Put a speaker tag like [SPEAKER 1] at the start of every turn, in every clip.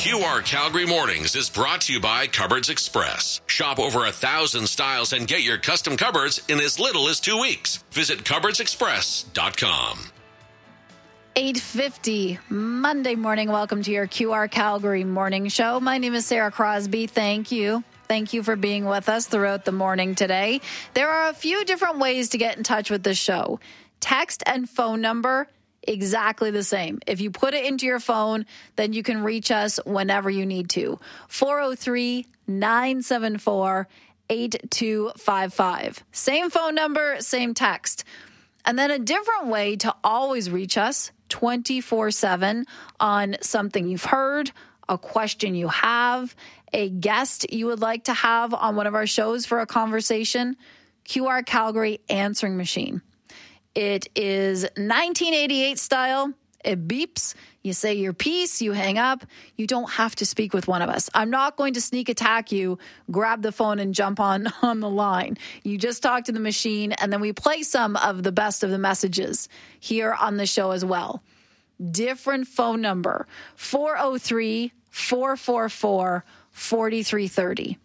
[SPEAKER 1] QR Calgary Mornings is brought to you by Cupboards Express. Shop over 1,000 styles and get your custom cupboards in as little as 2 weeks. Visit cupboardsexpress.com.
[SPEAKER 2] 8:50 Monday morning. Welcome to your QR Calgary Morning Show. My name is Sarah Crosby. Thank you. Thank you for being with us throughout the morning today. There are a few different ways to get in touch with the show. Text and phone number, exactly the same. If you put it into your phone, then you can reach us whenever you need to. 403-974-8255. Same phone number, same text. And then a different way to always reach us 24/7 on something you've heard, a question you have, a guest you would like to have on one of our shows for a conversation. QR Calgary answering machine. It is 1988 style. It beeps. You say your piece. You hang up. You don't have to speak with one of us. I'm not going to sneak attack you, grab the phone and jump on the line. You just talk to the machine, and then we play some of the best of the messages here on the show as well. Different phone number, 403-444-4330.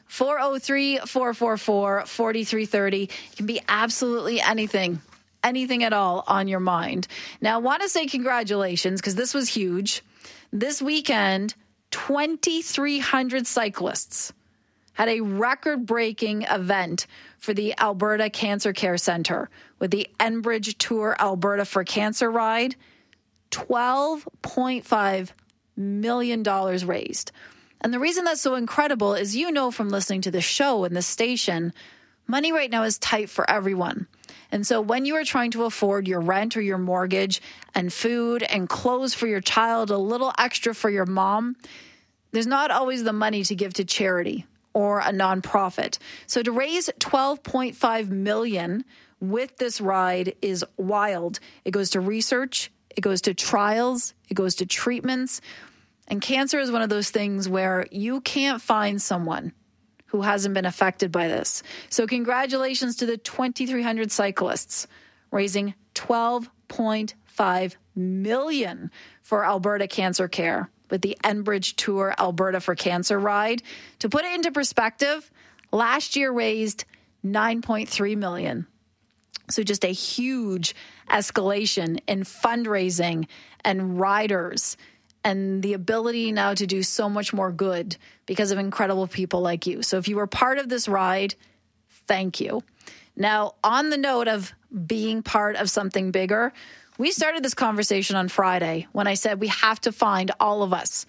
[SPEAKER 2] 403-444-4330. It can be absolutely anything at all on your mind. Now, I want to say congratulations because this was huge. This weekend, 2,300 cyclists had a record-breaking event for the Alberta Cancer Care Centre with the Enbridge Tour Alberta for Cancer ride. $12.5 million raised. And the reason that's so incredible is, you know, from listening to the show and the station, money right now is tight for everyone. And so when you are trying to afford your rent or your mortgage and food and clothes for your child, a little extra for your mom, there's not always the money to give to charity or a nonprofit. So to raise $12.5 million with this ride is wild. It goes to research, it goes to trials, it goes to treatments. And cancer is one of those things where you can't find someone who hasn't been affected by this. So congratulations to the 2,300 cyclists, raising $12.5 million for Alberta Cancer Care with the Enbridge Tour Alberta for Cancer ride. To put it into perspective, last year raised $9.3 million. So just a huge escalation in fundraising and riders, and the ability now to do so much more good because of incredible people like you. So if you were part of this ride, thank you. Now, on the note of being part of something bigger, we started this conversation on Friday when I said we have to find, all of us,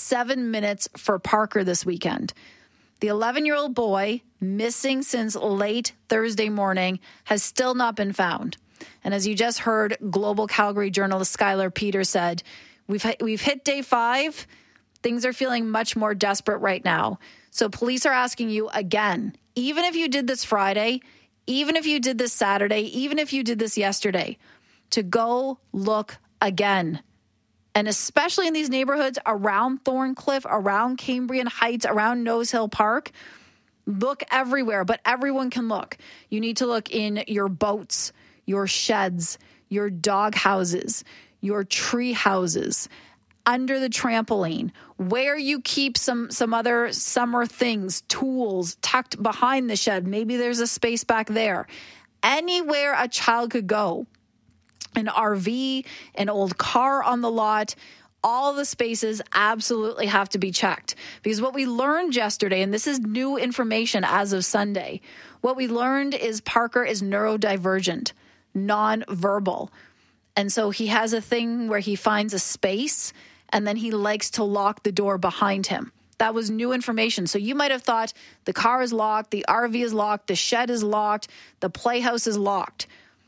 [SPEAKER 2] 7 minutes for Parker this weekend. The 11-year-old boy, missing since late Thursday morning, has still not been found. And as you just heard, Global Calgary journalist Skylar Peters said, We've hit day 5. Things are feeling much more desperate right now. So police are asking you again, even if you did this Friday, even if you did this Saturday, even if you did this yesterday, to go look again. And especially in these neighborhoods around Thorncliffe, around Cambrian Heights, around Nose Hill Park, look everywhere, but everyone can look. You need to look in your boats, your sheds, your dog houses, your tree houses, under the trampoline, where you keep some other summer things, tools tucked behind the shed. Maybe there's a space back there. Anywhere a child could go, an RV, an old car on the lot, all the spaces absolutely have to be checked. Because what we learned yesterday, and this is new information as of Sunday, what we learned is Parker is neurodivergent, nonverbal. And so he has a thing where he finds a space and then he likes to lock the door behind him. That was new information. So you might have thought the car is locked, the RV is locked, the shed is locked, the playhouse is locked.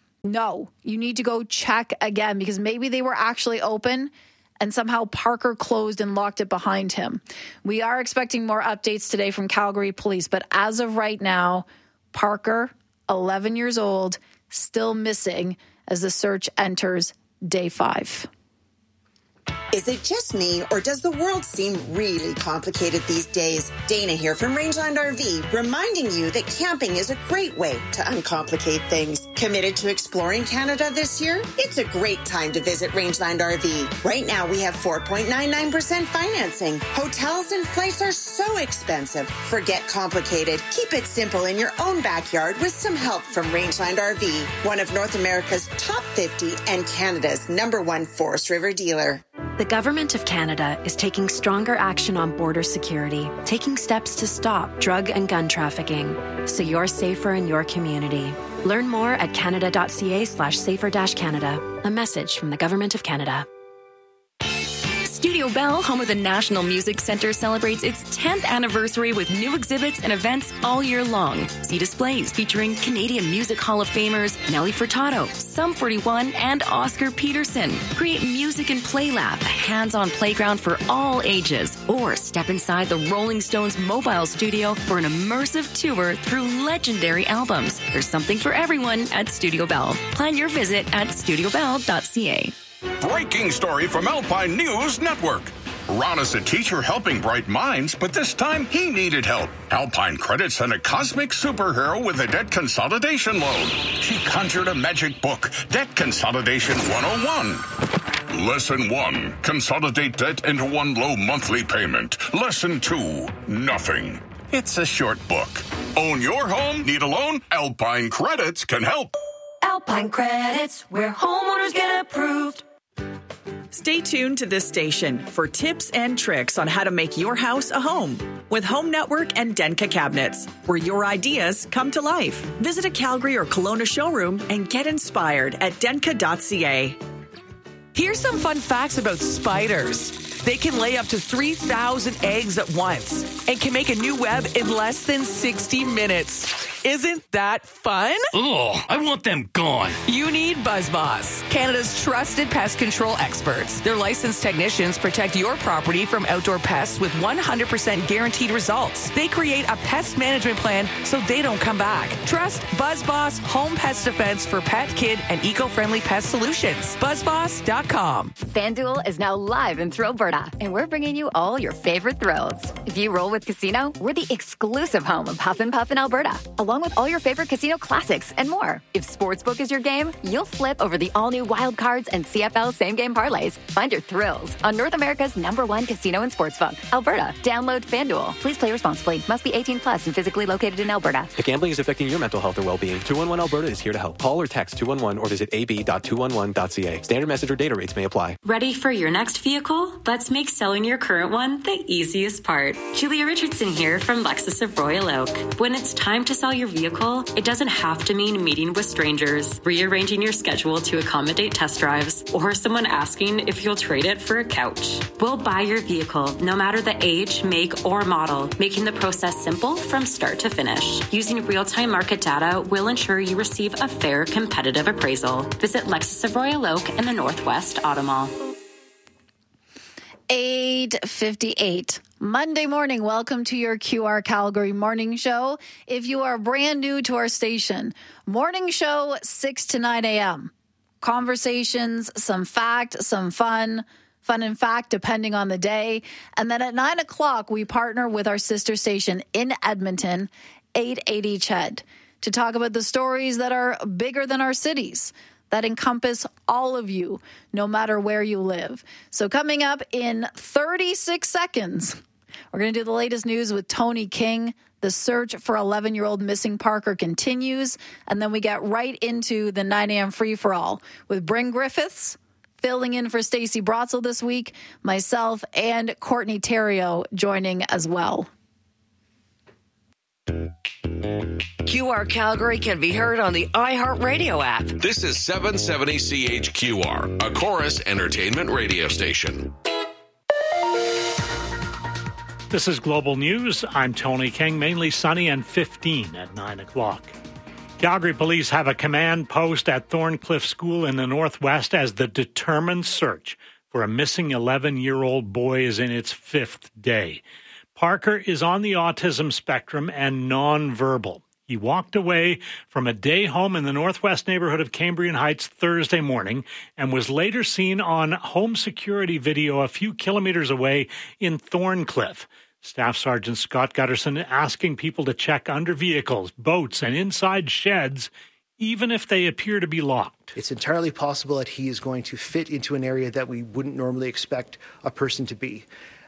[SPEAKER 2] No, you need to go check again because maybe they were actually open and somehow Parker closed and locked it behind him. We are expecting more updates today from Calgary Police, but as of right now, Parker, 11 years old, still missing as the search enters day 5.
[SPEAKER 3] Is it just me, or does the world seem really complicated these days? Dana here from Rangeland RV, reminding you that camping is a great way to uncomplicate things. Committed to exploring Canada this year? It's a great time to visit Rangeland RV. Right now, we have 4.99% financing. Hotels and flights are so expensive. Forget complicated. Keep it simple in your own backyard with some help from Rangeland RV, one of North America's top 50 and Canada's #1 Forest River dealer.
[SPEAKER 4] The Government of Canada is taking stronger action on border security, taking steps to stop drug and gun trafficking, so you're safer in your community. Learn more at canada.ca/safer-canada. A message from the Government of Canada.
[SPEAKER 5] Studio Bell, home of the National Music Centre, celebrates its 10th anniversary with new exhibits and events all year long. See displays featuring Canadian Music Hall of Famers Nelly Furtado, Sum 41, and Oscar Peterson. Create Music and Play Lab, a hands-on playground for all ages. Or step inside the Rolling Stones mobile studio for an immersive tour through legendary albums. There's something for everyone at Studio Bell. Plan your visit at studiobell.ca.
[SPEAKER 6] Breaking story from Alpine News Network. Ron is a teacher helping bright minds, but this time he needed help. Alpine Credit sent a cosmic superhero with a debt consolidation loan. She conjured a magic book, Debt Consolidation 101. Lesson 1, consolidate debt into one low monthly payment. Lesson 2, nothing. It's a short book. Own your home? Need a loan? Alpine Credits can help.
[SPEAKER 7] Alpine Credits, where homeowners get approved.
[SPEAKER 8] Stay tuned to this station for tips and tricks on how to make your house a home with Home Network and Denka Cabinets, where your ideas come to life. Visit a Calgary or Kelowna showroom and get inspired at denka.ca.
[SPEAKER 9] Here's some fun facts about spiders. They can lay up to 3,000 eggs at once and can make a new web in less than 60 minutes. Isn't that fun?
[SPEAKER 10] Oh, I want them gone.
[SPEAKER 9] You need BuzzBoss, Canada's trusted pest control experts. Their licensed technicians protect your property from outdoor pests with 100% guaranteed results. They create a pest management plan so they don't come back. Trust BuzzBoss Home Pest Defense for pet, kid, and eco-friendly pest solutions. BuzzBoss.com.
[SPEAKER 11] FanDuel is now live in Thrillberta, and we're bringing you all your favorite thrills. If you roll with Casino, we're the exclusive home of Huff and Puff in Alberta, along with all your favorite casino classics and more. If Sportsbook is your game, you'll flip over the all-new Wild Cards and CFL same-game parlays. Find your thrills on North America's #1 casino and sportsbook, Alberta. Download FanDuel. Please play responsibly. Must be 18 plus and physically located in Alberta.
[SPEAKER 12] If gambling is affecting your mental health or well-being, 211 Alberta is here to help. Call or text 211 or visit ab.211.ca. Standard message or data rates may apply.
[SPEAKER 13] Ready for your next vehicle? Let's make selling your current one the easiest part. Julia Richardson here from Lexus of Royal Oak. When it's time to sell your vehicle, it doesn't have to mean meeting with strangers, rearranging your schedule to accommodate test drives, or someone asking if you'll trade it for a couch. We'll buy your vehicle, no matter the age, make, or model, making the process simple from start to finish. Using real-time market data will ensure you receive a fair, competitive appraisal. Visit Lexus of Royal Oak in the Northwest Auto Mall.
[SPEAKER 2] 8:58. Monday morning, welcome to your QR Calgary morning show. If you are brand new to our station, morning show 6 to 9 a.m. Conversations, some fact, some fun and fact, depending on the day. And then at 9 o'clock, we partner with our sister station in Edmonton, 880 CHED, to talk about the stories that are bigger than our cities, that encompass all of you, no matter where you live. So coming up in 36 seconds, we're going to do the latest news with Tony King. The search for 11-year-old missing Parker continues. And then we get right into the 9 a.m. free-for-all with Bryn Griffiths filling in for Stacey Brotzel this week, myself and Courtney Theriault joining as well.
[SPEAKER 14] QR Calgary can be heard on the iHeartRadio app.
[SPEAKER 1] This is 770 CHQR, a Chorus Entertainment radio station.
[SPEAKER 15] This is Global News. I'm Tony King. Mainly sunny and 15 at 9 o'clock. Calgary police have a command post at Thorncliffe School in the Northwest as the determined search for a missing 11-year-old boy is in its 5th day. Parker is on the autism spectrum and nonverbal. He walked away from a day home in the northwest neighborhood of Cambrian Heights Thursday morning and was later seen on home security video a few kilometers away in Thorncliffe. Staff Sergeant Scott Gutterson asking people to check under vehicles, boats, and inside sheds, even if they appear to be locked.
[SPEAKER 16] It's entirely possible that he is going to fit into an area that we wouldn't normally expect a person to be,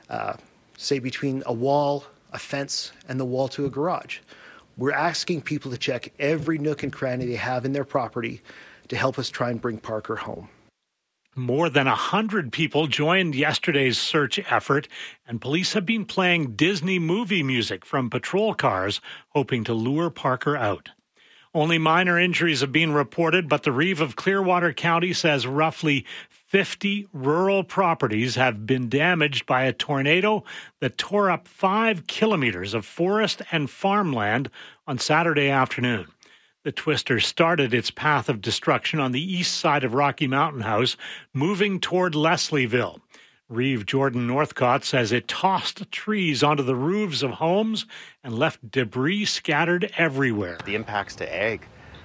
[SPEAKER 16] say between a wall, a fence, and the wall to a garage. We're asking people to check every nook and cranny they have in their property to help us try and bring Parker home.
[SPEAKER 15] More than 100 people joined yesterday's search effort, and police have been playing Disney movie music from patrol cars, hoping to lure Parker out. Only minor injuries have been reported, but the Reeve of Clearwater County says roughly 50 rural properties have been damaged by a tornado that tore up 5 kilometers of forest and farmland on Saturday afternoon. The twister started its path of destruction on the east side of Rocky Mountain House, moving toward Leslieville. Reeve Jordan Northcott says it tossed trees onto the roofs of homes and left debris scattered everywhere.
[SPEAKER 17] The impacts to ag,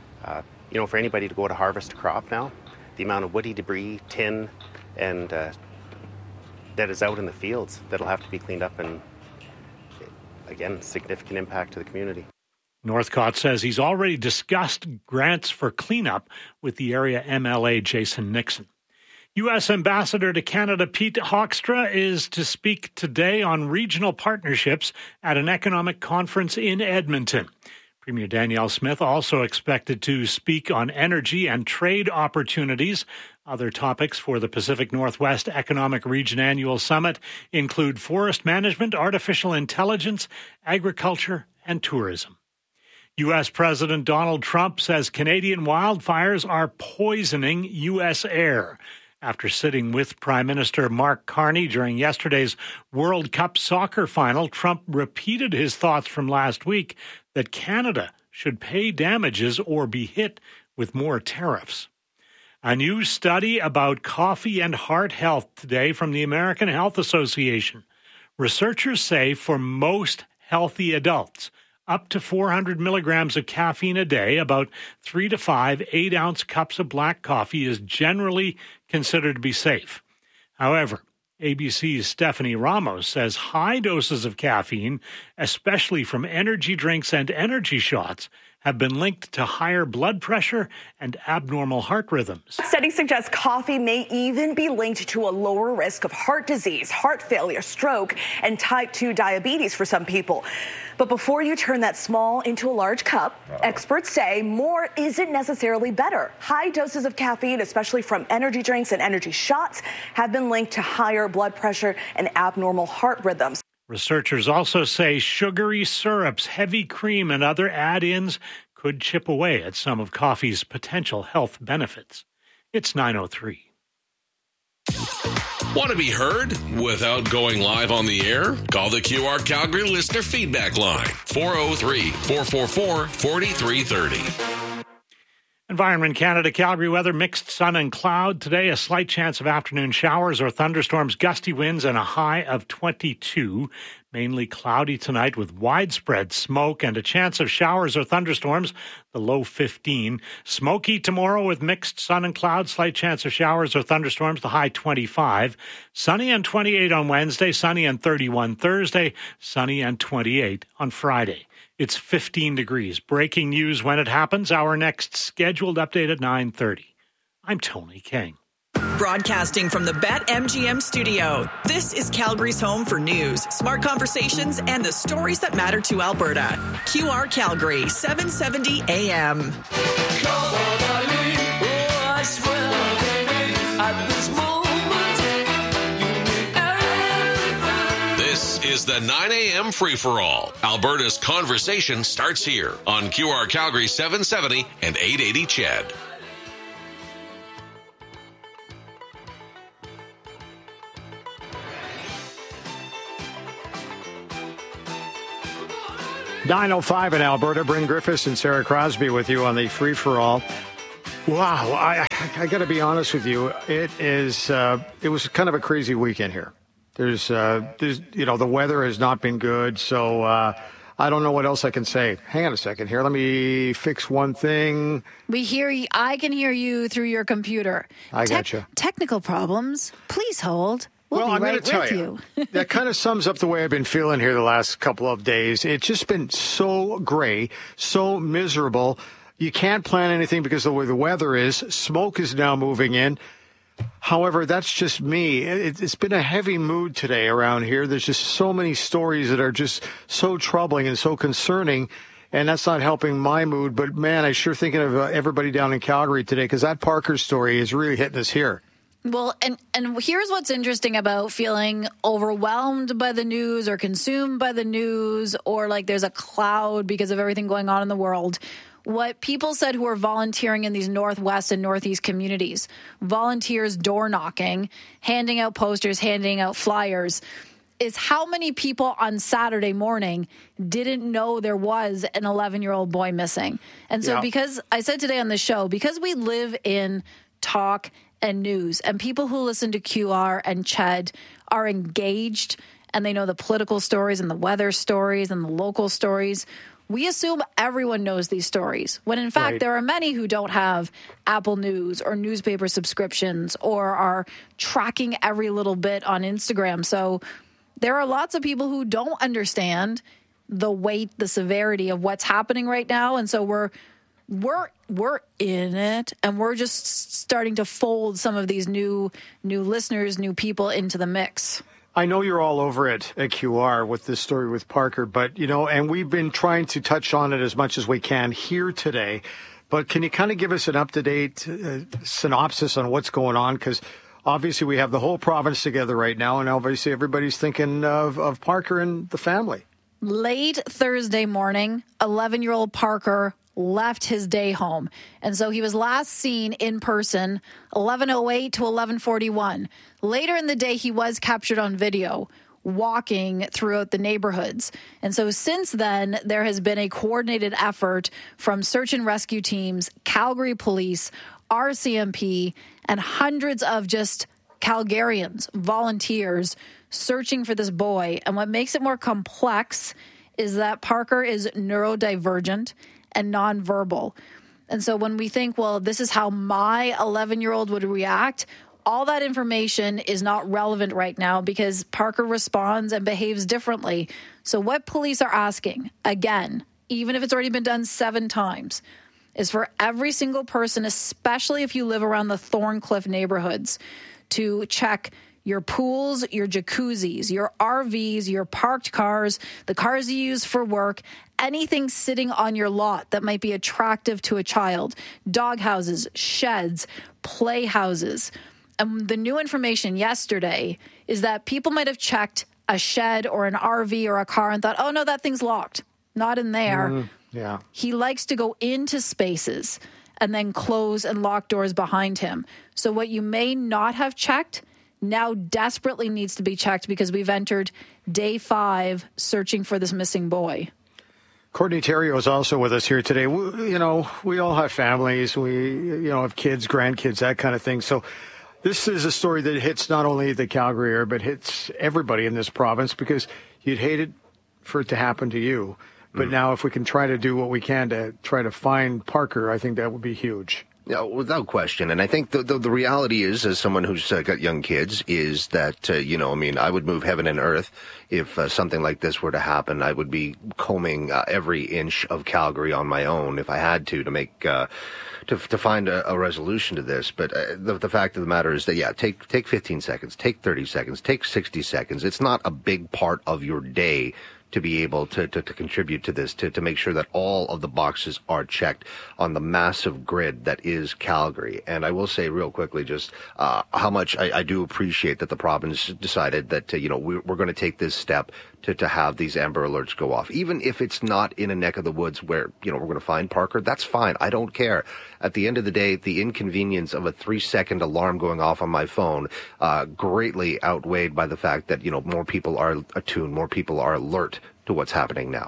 [SPEAKER 17] for anybody to go to harvest a crop now, the amount of woody debris, tin, and that is out in the fields that'll have to be cleaned up, and again, significant impact to the community.
[SPEAKER 15] Northcott says he's already discussed grants for cleanup with the area MLA Jason Nixon. U.S. Ambassador to Canada Pete Hoekstra is to speak today on regional partnerships at an economic conference in Edmonton. Premier Danielle Smith also expected to speak on energy and trade opportunities. Other topics for the Pacific Northwest Economic Region Annual Summit include forest management, artificial intelligence, agriculture, and tourism. U.S. President Donald Trump says Canadian wildfires are poisoning U.S. air. After sitting with Prime Minister Mark Carney during yesterday's World Cup soccer final, Trump repeated his thoughts from last week that Canada should pay damages or be hit with more tariffs. A new study about coffee and heart health today from the American Health Association. Researchers say for most healthy adults, up to 400 milligrams of caffeine a day, about 3 to 5 8-ounce cups of black coffee is generally considered to be safe. However, ABC's Stephanie Ramos says high doses of caffeine, especially from energy drinks and energy shots, have been linked to higher blood pressure and abnormal heart rhythms.
[SPEAKER 18] Studies suggest coffee may even be linked to a lower risk of heart disease, heart failure, stroke, and type 2 diabetes for some people. But before you turn that small into a large cup, experts say more isn't necessarily better. High doses of caffeine, especially from energy drinks and energy shots, have been linked to higher blood pressure and abnormal heart rhythms.
[SPEAKER 15] Researchers also say sugary syrups, heavy cream, and other add-ins could chip away at some of coffee's potential health benefits. It's 9:03.
[SPEAKER 1] Want to be heard without going live on the air? Call the QR Calgary listener feedback line, 403-444-4330.
[SPEAKER 15] Environment Canada, Calgary weather, mixed sun and cloud. Today, a slight chance of afternoon showers or thunderstorms, gusty winds, and a high of 22. Mainly cloudy tonight with widespread smoke and a chance of showers or thunderstorms, the low 15. Smoky tomorrow with mixed sun and cloud, slight chance of showers or thunderstorms, the high 25. Sunny and 28 on Wednesday, sunny and 31 Thursday, sunny and 28 on Friday. It's 15 degrees. Breaking news when it happens. Our next scheduled update at 9:30. I'm Tony King.
[SPEAKER 8] Broadcasting from the BetMGM studio, this is Calgary's home for news, smart conversations, and the stories that matter to Alberta. QR Calgary, 770 AM.
[SPEAKER 1] This is the 9 a.m. free-for-all. Alberta's conversation starts here on QR Calgary 770 and 880 CHED.
[SPEAKER 19] .905 in Alberta. Bryn Griffiths and Sarah Crosby with you on the free-for-all. Wow, I got to be honest with you. It was kind of a crazy weekend here. There's the weather has not been good, so I don't know what else I can say. Hang on a second here. Let me fix one thing.
[SPEAKER 2] We hear you. I can hear you through your computer.
[SPEAKER 19] I got you.
[SPEAKER 2] Technical problems. Please hold. We'll
[SPEAKER 19] I'm
[SPEAKER 2] be
[SPEAKER 19] going
[SPEAKER 2] right
[SPEAKER 19] to tell
[SPEAKER 2] with
[SPEAKER 19] you, that kind of sums up the way I've been feeling here the last couple of days. It's just been so gray, so miserable. You can't plan anything because of the way the weather is. Smoke is now moving in. However, that's just me. It's been a heavy mood today around here. There's just so many stories that are just so troubling and so concerning, and that's not helping my mood. But, man, I'm sure thinking of everybody down in Calgary today, because that Parker story is really hitting us here.
[SPEAKER 2] Well, and here's what's interesting about feeling overwhelmed by the news or consumed by the news, or like there's a cloud because of everything going on in the world. What people said who are volunteering in these Northwest and Northeast communities, volunteers door knocking, handing out posters, handing out flyers, is how many people on Saturday morning didn't know there was an 11-year-old boy missing. And so because I said today on the show, because we live in talk and news, and people who listen to QR and Ched are engaged and they know the political stories and the weather stories and the local stories, we assume everyone knows these stories, when in fact there are many who don't have Apple News or newspaper subscriptions or are tracking every little bit on Instagram. So there are lots of people who don't understand the weight, the severity of what's happening right now. And so we're in it, and we're just starting to fold some of these new listeners, new people into the mix.
[SPEAKER 19] I know you're all over it at QR with this story with Parker, but, and we've been trying to touch on it as much as we can here today. But can you kind of give us an up-to-date synopsis on what's going on? Because obviously we have the whole province together right now, and obviously everybody's thinking of Parker and the family.
[SPEAKER 2] Late Thursday morning, 11-year-old Parker left his day home. And so he was last seen in person 11:08 to 11:41. Later in the day, he was captured on video walking throughout the neighborhoods. And so since then, there has been a coordinated effort from search and rescue teams, Calgary Police, RCMP, and hundreds of just Calgarians, volunteers, searching for this boy. And what makes it more complex is that Parker is neurodivergent and nonverbal. And so when we think, well, this is how my 11-year-old would react, all that information is not relevant right now because Parker responds and behaves differently. So what police are asking, again, even if it's already been done 7 times, is for every single person, especially if you live around the Thorncliffe neighborhoods, to check your pools, your jacuzzis, your RVs, your parked cars, the cars you use for work, anything sitting on your lot that might be attractive to a child, dog houses, sheds, playhouses. And the new information yesterday is that people might have checked a shed or an RV or a car and thought, oh, no, that thing's locked. Not in there.
[SPEAKER 19] Yeah.
[SPEAKER 2] He likes to go into spaces and then close and lock doors behind him. So what you may not have checked now desperately needs to be checked because we've entered day 5 searching for this missing boy.
[SPEAKER 19] Courtney Theriault is also with us here today. We all have families. We, have kids, grandkids, that kind of thing. So this is a story that hits not only the Calgary area, but hits everybody in this province because you'd hate it for it to happen to you. But now if we can try to do what we can to try to find Parker, I think that would be huge.
[SPEAKER 20] Yeah, without question. And I think the reality is, as someone who's got young kids, is that, I would move heaven and earth if something like this were to happen. I would be combing every inch of Calgary on my own if I had to make to find a resolution to this. But the fact of the matter is that, take 15 seconds, take 30 seconds, take 60 seconds. It's not a big part of your day to be able to contribute to this, to make sure that all of the boxes are checked on the massive grid that is Calgary. And I will say real quickly just how much I do appreciate that the province decided that, we're going to take this step to have these Amber Alerts go off. Even if it's not in a neck of the woods where, we're going to find Parker, that's fine. I don't care. At the end of the day, the inconvenience of a 3-second alarm going off on my phone greatly outweighed by the fact that, more people are attuned, more people are alert to what's happening now.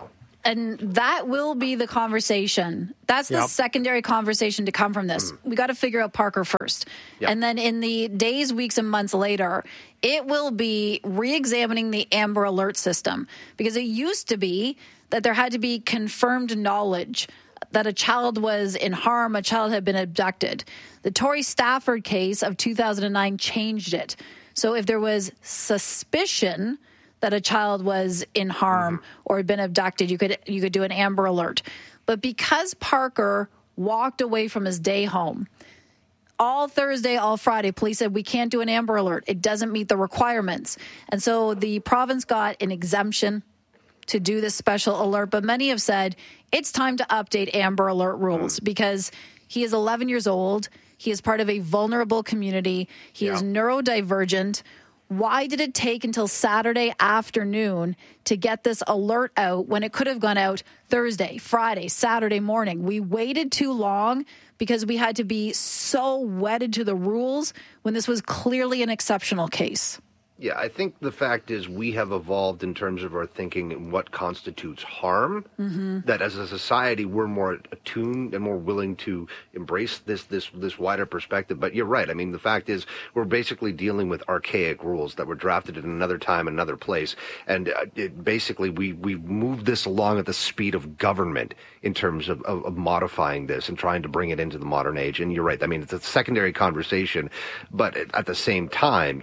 [SPEAKER 2] And that will be the conversation. That's the secondary conversation to come from this. We got to figure out Parker first. And then in the days, weeks, and months later, it will be re-examining the Amber Alert system. Because it used to be that there had to be confirmed knowledge that a child was in harm, a child had been abducted. The Torrey Stafford case of 2009 changed it. So if there was suspicion that a child was in harm or had been abducted, you could do an Amber Alert. But because Parker walked away from his day home, all Thursday, all Friday, police said, we can't do an Amber Alert. It doesn't meet the requirements. And so the province got an exemption to do this special alert. But many have said it's time to update Amber Alert rules because he is 11 years old. He is part of a vulnerable community. He is neurodivergent. Why did it take until Saturday afternoon to get this alert out when it could have gone out Thursday, Friday, Saturday morning? We waited too long because we had to be so wedded to the rules when this was clearly an exceptional case.
[SPEAKER 20] Yeah, I think the fact is we have evolved in terms of our thinking and what constitutes harm, that as a society we're more attuned and more willing to embrace this wider perspective. But you're right. I mean, the fact is we're basically dealing with archaic rules that were drafted in another time, another place. And basically we moved this along at the speed of government in terms of modifying this and trying to bring it into the modern age. And you're right. I mean, it's a secondary conversation, but at the same time,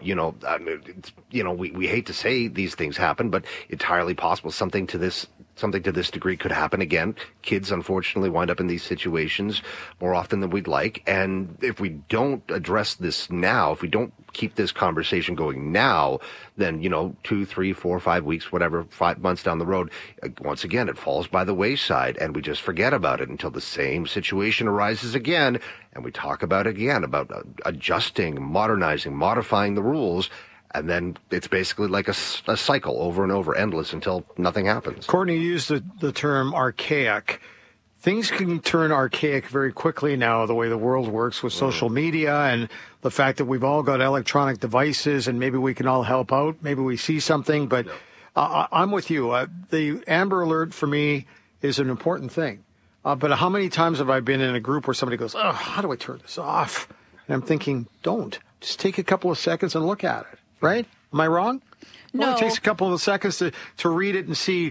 [SPEAKER 20] we hate to say these things happen, but entirely possible something to this degree could happen again. Kids, unfortunately, wind up in these situations more often than we'd like. And if we don't address this now, if we don't keep this conversation going now, then, 2, 3, 4, 5 weeks, whatever, 5 months down the road, once again, it falls by the wayside and we just forget about it until the same situation arises again. And we talk about it again, about adjusting, modernizing, modifying the rules. And then it's basically like a cycle over and over, endless, until nothing happens.
[SPEAKER 19] Courtney used the term archaic. Things can turn archaic very quickly now, the way the world works with social media and the fact that we've all got electronic devices and maybe we can all help out. Maybe we see something. But I'm with you. The Amber Alert for me is an important thing. But how many times have I been in a group where somebody goes, oh, how do I turn this off? And I'm thinking, don't. Just take a couple of seconds and look at it. Right? Am I wrong?
[SPEAKER 2] No.
[SPEAKER 19] Well, it takes a couple of seconds to read it and see,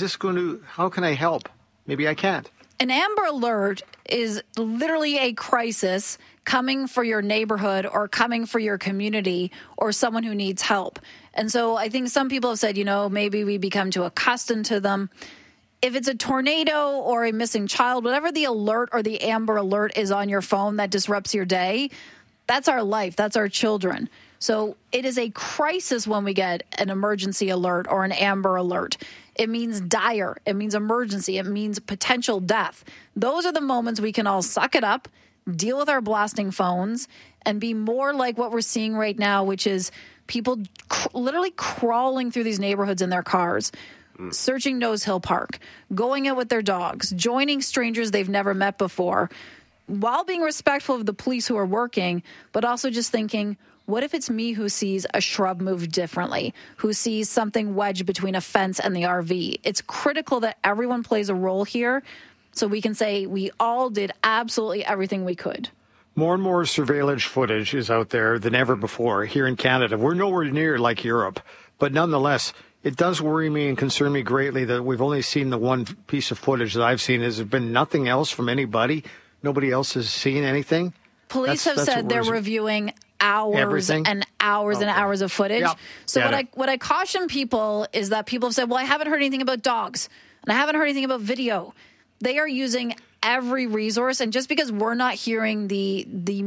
[SPEAKER 19] how can I help? Maybe I can't.
[SPEAKER 2] An Amber Alert is literally a crisis coming for your neighborhood or coming for your community or someone who needs help. And so I think some people have said, maybe we become too accustomed to them. If it's a tornado or a missing child, whatever the alert or the Amber Alert is on your phone that disrupts your day, that's our life. That's our children. So it is a crisis when we get an emergency alert or an Amber Alert. It means dire. It means emergency. It means potential death. Those are the moments we can all suck it up, deal with our blasting phones, and be more like what we're seeing right now, which is people literally crawling through these neighborhoods in their cars, searching Nose Hill Park, going out with their dogs, joining strangers they've never met before, while being respectful of the police who are working, but also just thinking, what if it's me who sees a shrub move differently, who sees something wedged between a fence and the RV? It's critical that everyone plays a role here so we can say we all did absolutely everything we could.
[SPEAKER 19] More and more surveillance footage is out there than ever before here in Canada. We're nowhere near like Europe, but nonetheless, it does worry me and concern me greatly that we've only seen the one piece of footage that I've seen. Has there been nothing else from anybody? Nobody else has seen anything?
[SPEAKER 2] Police have said they're reviewing hours and hours and hours of footage. Yep. So what I caution people is that people have said, well, I haven't heard anything about dogs and I haven't heard anything about video. They are using every resource. And just because we're not hearing the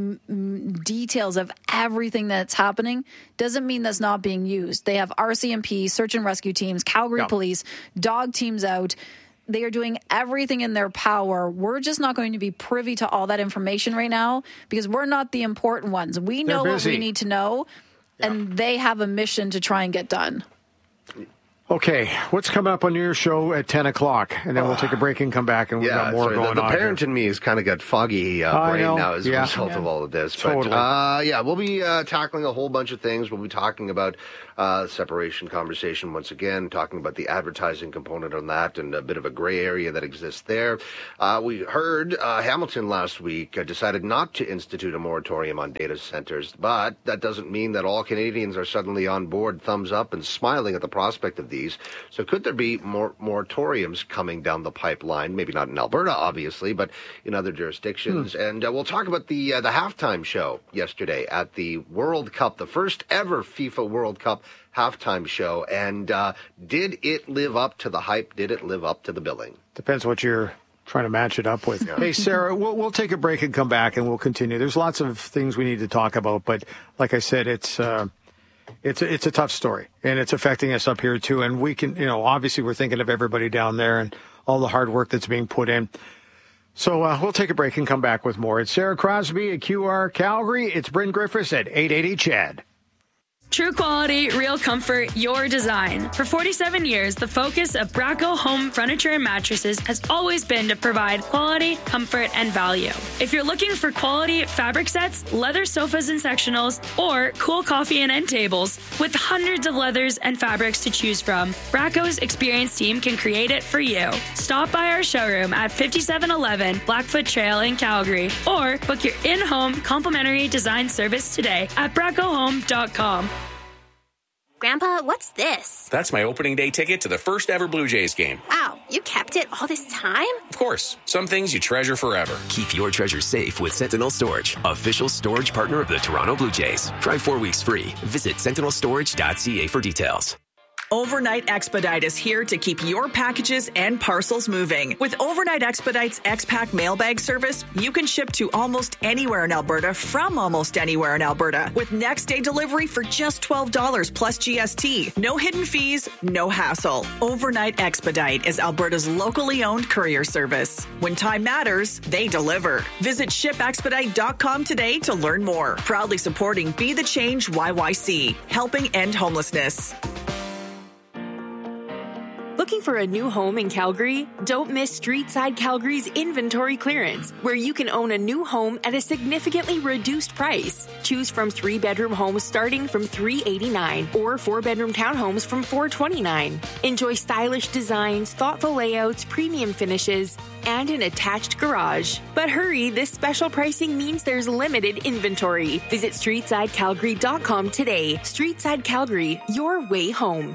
[SPEAKER 2] details of everything that's happening doesn't mean that's not being used. They have RCMP, search and rescue teams, Calgary police, dog teams out. They are doing everything in their power. We're just not going to be privy to all that information right now because we're not the important ones. We know what we need to know, and they have a mission to try and get done.
[SPEAKER 19] Okay, what's coming up on your show at 10 o'clock? And then we'll take a break and come back, and we've got more going on.
[SPEAKER 20] The parent in me has kind of got foggy brain now as a result of all of this.
[SPEAKER 19] Totally.
[SPEAKER 20] But, we'll be tackling a whole bunch of things. We'll be talking about separation conversation once again, talking about the advertising component on that and a bit of a gray area that exists there. We heard Hamilton last week decided not to institute a moratorium on data centers, but that doesn't mean that all Canadians are suddenly on board, thumbs up, and smiling at the prospect of these. So could there be more moratoriums coming down the pipeline? Maybe not in Alberta, obviously, but in other jurisdictions. And we'll talk about the halftime show yesterday at the World Cup, the first ever FIFA World Cup halftime show. And did it live up to the hype? Did it live up to the billing?
[SPEAKER 19] Depends what you're trying to match it up with. Yeah. Hey, Sarah, we'll take a break and come back, and we'll continue. There's lots of things we need to talk about, but like I said, it's a tough story, and it's affecting us up here too. And we can, obviously we're thinking of everybody down there and all the hard work that's being put in. So we'll take a break and come back with more. It's Sarah Crosby at QR Calgary. It's Bryn Griffiths at 880 CHED.
[SPEAKER 21] True quality, real comfort, your design. For 47 years, the focus of Bracco Home Furniture and Mattresses has always been to provide quality, comfort, and value. If you're looking for quality fabric sets, leather sofas and sectionals, or cool coffee and end tables, with hundreds of leathers and fabrics to choose from, Bracco's experienced team can create it for you. Stop by our showroom at 5711 Blackfoot Trail in Calgary, or book your in-home complimentary design service today at braccohome.com.
[SPEAKER 22] Grandpa, what's this?
[SPEAKER 23] That's my opening day ticket to the first ever Blue Jays game.
[SPEAKER 22] Wow, you kept it all this time?
[SPEAKER 23] Of course. Some things you treasure forever.
[SPEAKER 24] Keep your treasure safe with Sentinel Storage, official storage partner of the Toronto Blue Jays. Try 4 weeks free. Visit sentinelstorage.ca for details.
[SPEAKER 8] Overnight Expedite is here to keep your packages and parcels moving. With Overnight Expedite's X-Pack mailbag service, you can ship to almost anywhere in Alberta from almost anywhere in Alberta with next-day delivery for just $12 plus GST. No hidden fees, no hassle. Overnight Expedite is Alberta's locally owned courier service. When time matters, they deliver. Visit shipexpedite.com today to learn more. Proudly supporting Be the Change YYC, helping end homelessness.
[SPEAKER 5] Looking for a new home in Calgary? Don't miss Streetside Calgary's inventory clearance, where you can own a new home at a significantly reduced price. Choose from 3-bedroom homes starting from $389 or 4-bedroom townhomes from $429. Enjoy stylish designs, thoughtful layouts, premium finishes, and an attached garage. But hurry, this special pricing means there's limited inventory. Visit StreetsideCalgary.com today. Streetside Calgary, your way home.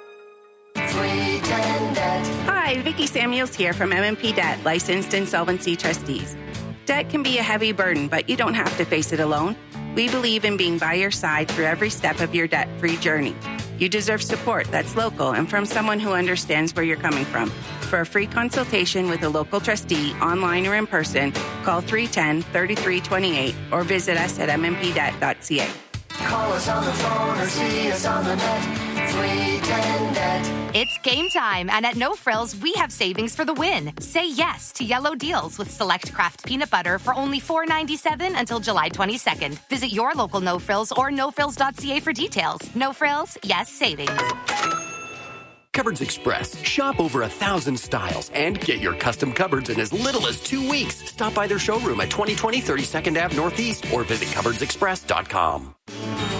[SPEAKER 25] Hi, Vicki Samuels here from MMP Debt, licensed insolvency trustees. Debt can be a heavy burden, but you don't have to face it alone. We believe in being by your side through every step of your debt-free journey. You deserve support that's local and from someone who understands where you're coming from. For a free consultation with a local trustee, online or in person, call 310-3328 or visit us at mmpdebt.ca.
[SPEAKER 7] Call us on the phone or see us on the net. 310 Net.
[SPEAKER 11] It's game time, and at No Frills, we have savings for the win. Say yes to yellow deals with select craft peanut butter for only $4.97 until July 22nd. Visit your local No Frills or nofrills.ca for details. No Frills, yes savings.
[SPEAKER 26] Cupboards Express. Shop over 1,000 styles and get your custom cupboards in as little as 2 weeks. Stop by their showroom at 2020 32nd Ave Northeast or visit cupboardsexpress.com.